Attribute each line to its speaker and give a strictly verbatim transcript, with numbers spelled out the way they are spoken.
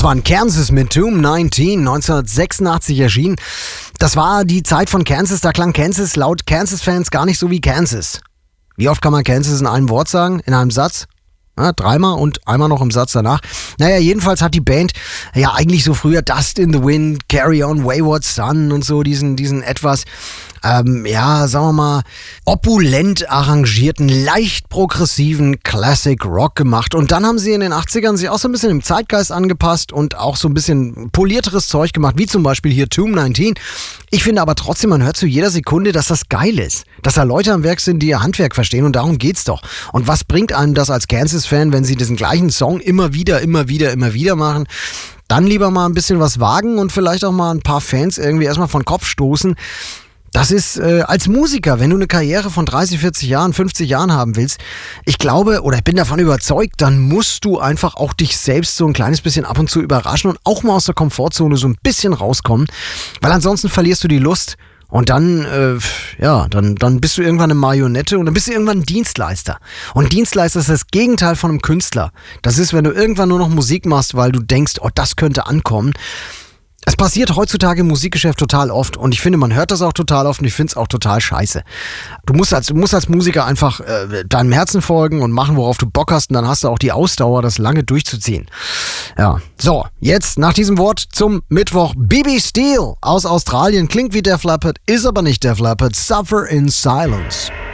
Speaker 1: Das war in Kansas mit Tomb neunzehn, neunzehnhundertsechsundachtzig erschienen. Das war die Zeit von Kansas, da klang Kansas laut Kansas-Fans gar nicht so wie Kansas. Wie oft kann man Kansas in einem Wort sagen, in einem Satz? Ja, dreimal und einmal noch im Satz danach. Naja, jedenfalls hat die Band ja eigentlich so früher Dust in the Wind, Carry On, Wayward Son und so diesen, diesen etwas, ähm, ja, sagen wir mal, opulent arrangierten, leicht progressiven Classic Rock gemacht. Und dann haben sie in den achtzigern sich auch so ein bisschen im Zeitgeist angepasst und auch so ein bisschen polierteres Zeug gemacht, wie zum Beispiel hier Tomb neunzehn. Ich finde aber trotzdem, man hört zu jeder Sekunde, dass das geil ist. Dass da Leute am Werk sind, die ihr Handwerk verstehen, und darum geht's doch. Und was bringt einem das als Kansas-Fan, wenn sie diesen gleichen Song immer wieder, immer wieder, immer wieder machen? Dann lieber mal ein bisschen was wagen und vielleicht auch mal ein paar Fans irgendwie erstmal von Kopf stoßen. Das ist äh, als Musiker, wenn du eine Karriere von dreißig, vierzig Jahren, fünfzig Jahren haben willst, ich glaube oder ich bin davon überzeugt, dann musst du einfach auch dich selbst so ein kleines bisschen ab und zu überraschen und auch mal aus der Komfortzone so ein bisschen rauskommen, weil ansonsten verlierst du die Lust und dann, äh, ja, dann, dann bist du irgendwann eine Marionette und dann bist du irgendwann ein Dienstleister. Und Dienstleister ist das Gegenteil von einem Künstler. Das ist, wenn du irgendwann nur noch Musik machst, weil du denkst, oh, das könnte ankommen. Es passiert heutzutage im Musikgeschäft total oft und ich finde, man hört das auch total oft und ich finde es auch total scheiße. Du musst als, du musst als Musiker einfach äh, deinem Herzen folgen und machen, worauf du Bock hast, und dann hast du auch die Ausdauer, das lange durchzuziehen. Ja, so, jetzt nach diesem Wort zum Mittwoch. B B Steele aus Australien, klingt wie Def Leppard, ist aber nicht Def Leppard. Suffer in Silence.